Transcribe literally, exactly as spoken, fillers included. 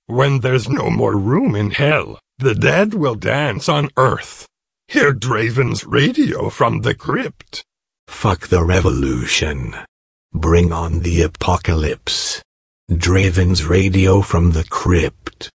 When there's no more room in hell, the dead will dance on earth. Hear Draven's radio from the crypt. Fuck the revolution. Bring on the apocalypse. Draven's radio from the crypt.